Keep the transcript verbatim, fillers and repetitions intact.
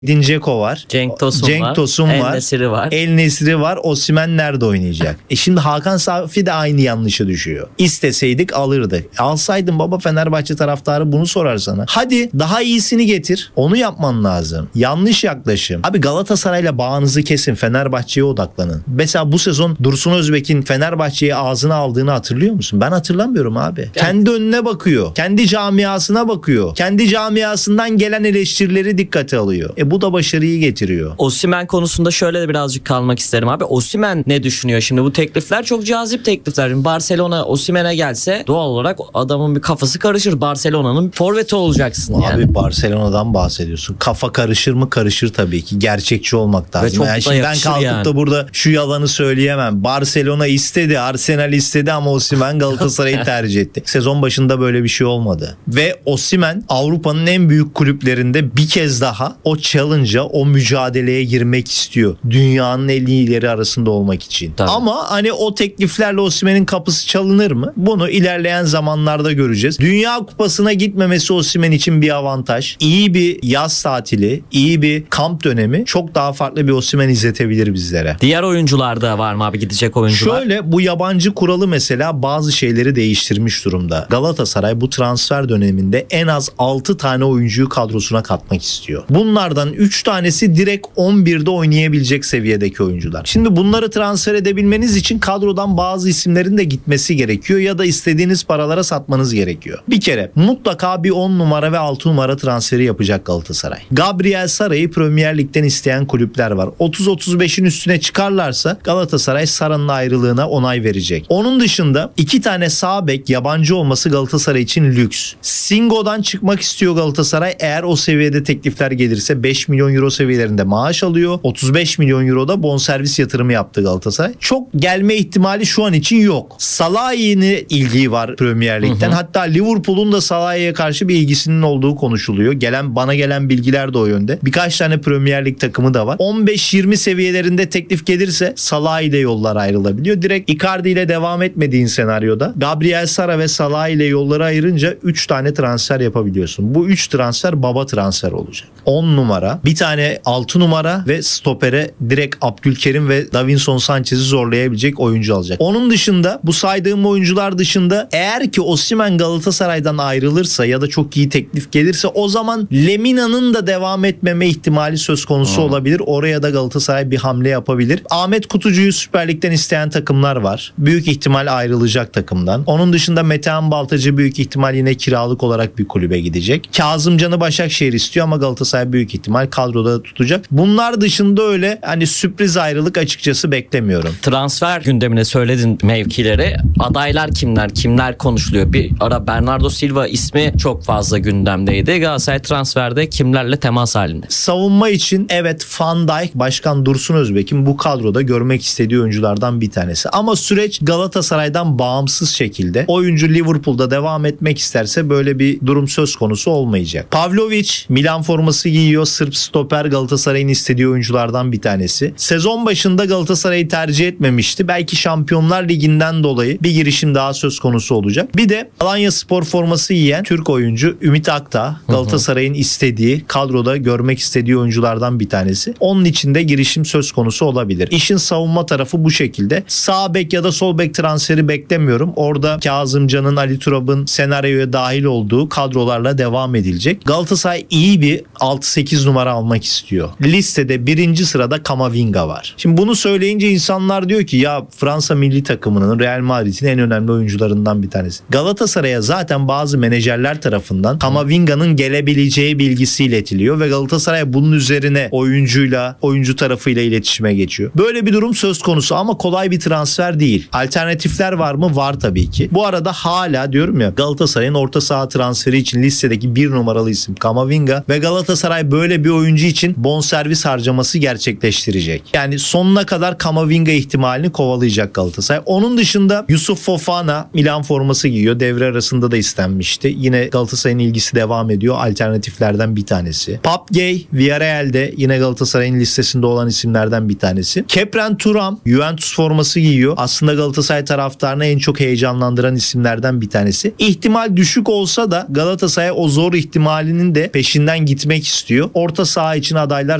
Edin Dzeko var. Cenk Tosun Cenk var. Tosun var. El Nesiri var. El Nesiri var. Osimhen nerede oynayacak? E şimdi Hakan Safi de aynı yanlışa düşüyor. İsteseydik alırdık. Alsaydın baba, Fenerbahçe taraftarı bunu sorar sana. Hadi daha iyisini getir. Onu yapman lazım. Yanlış yaklaşım. Abi Galatasaray'la bağınızı kesin. Fenerbahçe'ye odaklanın. Mesela bu sezon Dursun Özbek'in Fenerbahçe'yi ağzına aldığını hatırlıyor musun? Ben hatırlamıyorum abi. Evet. Kendi önüne bakıyor. Kendi camiasına bakıyor. Kendi camiasından gelen eleştirileri dikkate alıyor. E bu da başarıyı getiriyor. Osimhen konusunda şöyle de birazcık kalmak isterim abi. Osimhen ne düşünüyor şimdi? Bu teklifler çok cazip teklifler. Şimdi Barcelona Osimhen'e gelse doğal olarak adamın bir kafası karışır. Barcelona'nın forveti olacaksın abi yani. Abi Barcelona'dan bahsediyorsun. Kafa karışır mı? Karışır tabii ki. Gerçekçi olmak lazım. çok Yani da şimdi ben yakışır kalkıp yani. da burada şu yalanı söyleyemem. Barcelona istedi, Arsenal istedi ama Osimhen Galatasaray'ı tercih etti. Sezon başında böyle bir şey olmadı. Ve Osimhen Avrupa'nın en büyük kulüplerinde bir kez daha o challenge'a, o mücadeleye girmek istiyor. Dünyanın en iyileri arasında olmak için. Tabii. Ama hani o tekliflerle Osimhen'in kapısı çalınır mı? Bunu ilerleyen zamanlarda göreceğiz. Dünya Kupası'na gitmemesi Osimhen için bir avantaj. İyi bir yaz tatili, iyi bir kamp dönemi çok daha farklı bir Osimhen izletebilir bizlere. Diğer oyuncularda var mı abi gidecek oyuncular? Şöyle, bu yabancı kuralı mesela bazı şeyleri değiştirmiş durumda. Galatasaray bu transfer döneminde en az altı tane oyuncuyu kadrosuna katmak istiyor. Bunlardan üç tanesi direkt on birde oynayabilecek seviyedeki oyuncular. Şimdi bunları transfer edebilmeniz için kadrodan bazı isimlerin de gitmesi gerekiyor ya da istediğiniz paralara satmanız gerekiyor. Bir kere mutlaka bir on numara ve altı numara transferi yapacak Galatasaray. Gabriel Sara'yı Premier Lig'den isteyen kulüpler var. otuz otuz beşin üstüne çıkarlarsa Galatasaray Sara'nın ayrılığına onay verecek. Onun dışında iki tane sağ bek yabancı olması Galatasaray için lüks. Singo'dan çıkmak istiyor Galatasaray. Eğer o seviyede teklifler gelirse beş milyon euro seviyelerinde maaş alıyor. otuz beş milyon euro da bonservis yatırımı yaptı Galatasaray. Çok gelme ihtimali şu an için yok. Salah'ın ilgiyi var Premier Lig'den. Hı hı. Hatta Liverpool'un da Salah'a karşı bir ilgisinin olduğu konuşuluyor. Gelen bana gelen bilgiler de o yönde. Birkaç tane Premier Lig takımı da var. on beş yirmi seviyelerinde teklif gelirse Salah ile yollar ayrılabiliyor. Direkt Icardi ile devam etmediğin senaryoda Gabriel Sara ve Salah ile yolları ayırınca üç tane transfer yapabiliyorsun. Bu üç transfer baba transfer olacak. on numara, bir tane altı numara ve stopere direkt Abdülkerim ve Davinson Sanchez'i zorlayabilecek oyuncu alacak. Onun dışında bu saydığım oyuncular dışında eğer ki Osimhen Galatasaray'dan ayrılırsa ya da çok iyi teklif gelirse o zaman Lemina'nın da devam etmeme ihtimali söz konusu hmm. olabilir. Oraya da Galatasaray bir hamle yapabilir. Ahmet Kutucu'yu Süper Lig'den isteyen takımlar var. Büyük ihtimal ayrılacak takımdan. Onun dışında Metehan Baltacı büyük ihtimal yine kiralık olarak bir kulübe gidecek. Kazımcan'ı Başakşehir istiyor ama Galatasaray büyük ihtimal kadroda tutacak. Bunlar dışında öyle hani sürpriz ayrılık açıkçası beklemiyorum. Transfer gündemine söyledin mevkileri. Adaylar kimler? Kimler konuşuluyor? Bir ara Bernardo Silva ismi çok fazla gündemdeydi. Galatasaray transferde kimlerle temas halinde? Savunma için evet Van Dijk, Başkan Dursun Özbek'in bu kadroda görmek istediği oyunculardan bir tanesi. Ama süreç Galatasaray'dan bağımsız şekilde oyuncu Liverpool'da devam etmek isterse böyle bir durum söz konusu olmayacak. Pavlovic Milan forması giyiyor. Sırp stoper, Galatasaray'ın istediği oyunculardan bir tanesi. Sezon başında Galatasaray'ı tercih etmemişti. Belki Şampiyonlar Ligi'nden dolayı bir girişim daha söz konusu olacak. Bir de Alanyaspor forması giyen Türk oyuncu Ümit Akta, Galatasaray'ın istediği, kadroda görmek istediği oyunculardan bir tanesi. Onun için de girişim söz konusu olabilir. İşin savunma tarafı bu şekilde. Sağ bek ya da sol bek transferi beklemiyorum. Orada Kazımcan'ın, Ali Turab'ın senaryoya dahil olduğu kadrolarla devam edilecek. Galatasaray iyi bir altı sekiz numara almak istiyor. Listede birinci sırada Kamavinga var. Şimdi bunu söyleyince insanlar diyor ki ya Fransa milli takımının, Real Madrid'in en önemli oyuncularından bir tanesi. Galatasaray'a zaten bazı menajerler tarafından Kamavinga'nın gelebileceği bilgisi iletiliyor ve Galatasaray bunun üzerine oyuncuyla, oyuncu tarafıyla iletişime geçiyor. Böyle bir durum söz konusu ama kolay bir transfer değil. Alternatifler var mı? Var tabii ki. Bu arada hala diyorum ya Galatasaray'ın orta saha transferi için listedeki bir numaralı isim Kamavinga ve Galatasaray böyle bir oyuncu için bonservis harcaması gerçekleştirecek. Yani sonuna kadar Kamavinga ihtimalini kovalayacak Galatasaray. Onun dışında Yusuf Fofana Milan forması giyiyor. Devre arasında da istenmişti. Yine Galatasaray'ın ilgisi devam ediyor. Alternatiflerden bir tanesi. Pape Gueye Villarreal'de yine Galatasaray'ın listesinde olan isimlerden bir tanesi. Kepren Thuram Juventus forması giyiyor. Aslında Galatasaray taraftarını en çok heyecanlandıran isimlerden bir tanesi. İhtimal düşük olsa da Galatasaray o zor ihtimalinin de peşinden gitmek istiyor. Orta orta saha için adaylar